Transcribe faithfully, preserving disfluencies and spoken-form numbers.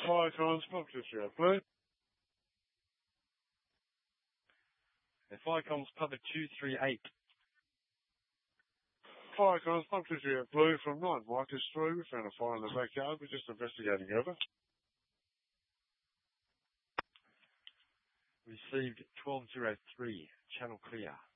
Fire comms, Public Studio Blue. Fire comms, Public two three eight. Fire comms, Public Studio Blue from nine. Mike is through. We found a fire in the backyard. We're just investigating over. Received twelve zero three. Channel clear.